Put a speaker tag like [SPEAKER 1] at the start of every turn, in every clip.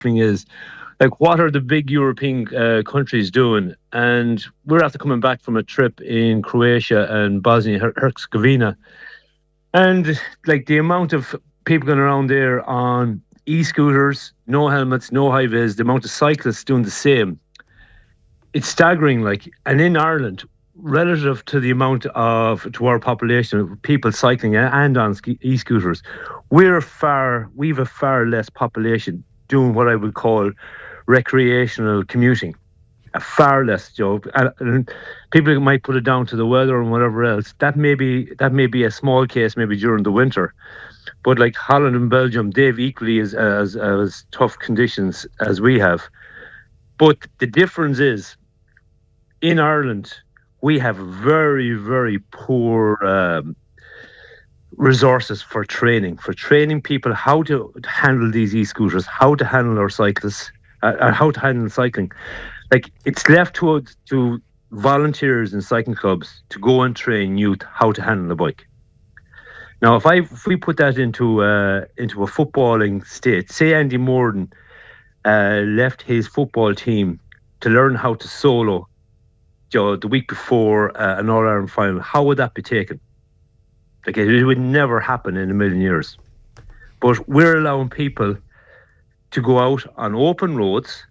[SPEAKER 1] thing is, like, what are the big European countries doing? And we're after coming back from a trip in Croatia and Bosnia Herzegovina, and like the amount of people going around there on e-scooters, no helmets, no high vis, the amount of cyclists doing the same, it's staggering. Like, and in Ireland, relative to the amount of to our population of people cycling and on e-scooters, we've a far less population doing what I would call recreational commuting. A far less, Joe. And people might put it down to the weather and whatever else. That may be a small case, maybe during the winter. But like Holland and Belgium, they've equally as tough conditions as we have. But the difference is, in Ireland, we have very, very poor resources for training people how to handle these e-scooters, how to handle our cyclists, how to handle cycling. Like, it's left to volunteers in cycling clubs to go and train youth how to handle the bike. Now, if we put that into a footballing state, say Andy Morden left his football team to learn how to solo, the week before an All-Ireland final, how would that be taken? Like, it would never happen in a million years. But we're allowing people to go out on open roads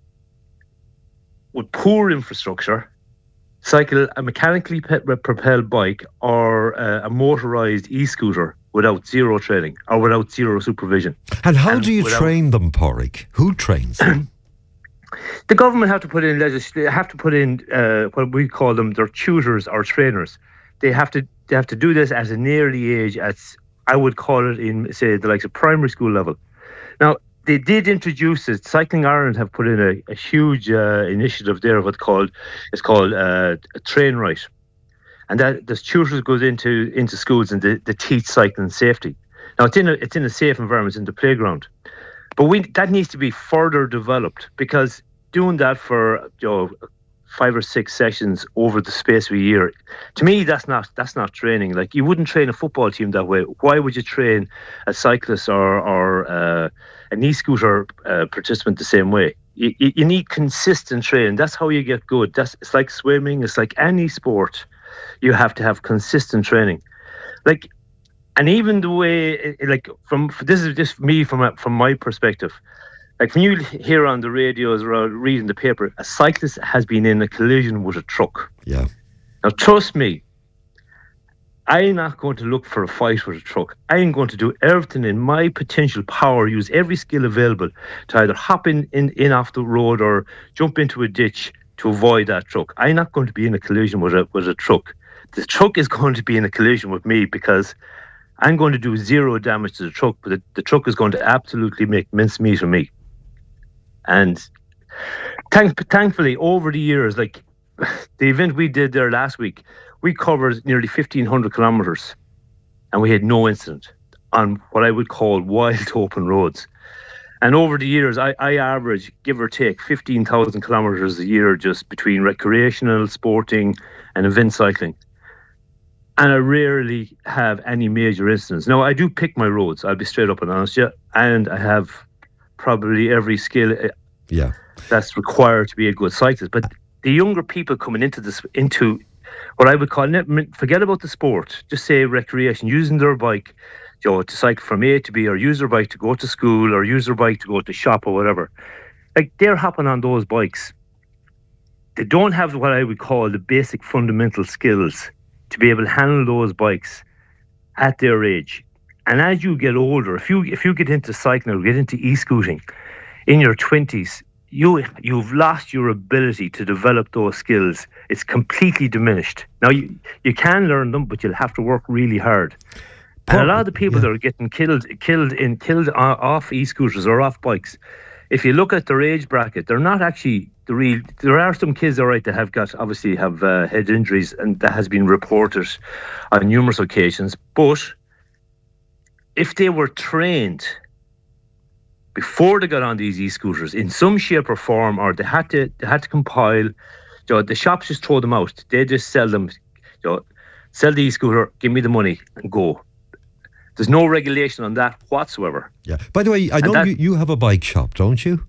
[SPEAKER 1] with poor infrastructure, cycle a mechanically propelled bike or a motorised e-scooter without zero training or without zero supervision.
[SPEAKER 2] And how do you train them, Pádraig? Who trains them?
[SPEAKER 1] The government have to put in what we call them their tutors or trainers. They have to do this at an early age, as I would call it in, say, the likes of primary school level. Now, they did introduce it. Cycling Ireland have put in a huge initiative there. It's called Train Right, and that the tutors goes into schools and they teach cycling safety. Now, it's in a safe environment, in the playground, but that needs to be further developed, because doing that for 5 or 6 sessions over the space of a year, to me, that's not training. Like, you wouldn't train a football team that way. Why would you train a cyclist or an e-scooter participant the same way? You need consistent training. That's how you get good. It's like swimming. It's like any sport. You have to have consistent training. Like, and even the way, like, this is just me from my perspective. Like, when you hear on the radios or reading the paper, a cyclist has been in a collision with a truck.
[SPEAKER 2] Yeah.
[SPEAKER 1] Now, trust me, I'm not going to look for a fight with a truck. I'm going to do everything in my potential power, use every skill available to either hop in off the road or jump into a ditch to avoid that truck. I'm not going to be in a collision with a truck. The truck is going to be in a collision with me, because I'm going to do zero damage to the truck, but the truck is going to absolutely make mincemeat of me. And thankfully, over the years, like the event we did there last week, we covered nearly 1,500 kilometres, and we had no incident on what I would call wild open roads. And over the years, I average, give or take, 15,000 kilometres a year just between recreational, sporting, and event cycling. And I rarely have any major incidents. Now, I do pick my roads, I'll be straight up and honest, yeah, and I have probably every skill that's required to be a good cyclist. But the younger people coming into what I would call, forget about the sport, just say recreation, using their bike, to cycle from A to B, or use their bike to go to school, or use their bike to go to shop or whatever. Like, they're hopping on those bikes. They don't have what I would call the basic fundamental skills to be able to handle those bikes at their age. And as you get older, if you get into cycling or get into e-scooting in your 20s, you've lost your ability to develop those skills. It's completely diminished. Now, you can learn them, but you'll have to work really hard. And a lot of the people that are getting killed off e-scooters or off bikes, if you look at their age bracket, they're not actually the real. There are some kids, all right, that have head injuries, and that has been reported on numerous occasions. But if they were trained before they got on these e-scooters in some shape or form, or they had to compile, the shops just throw them out. They just sell them, sell the e-scooter, give me the money and go. There's no regulation on that whatsoever.
[SPEAKER 2] Yeah. By the way, I know you have a bike shop, don't you?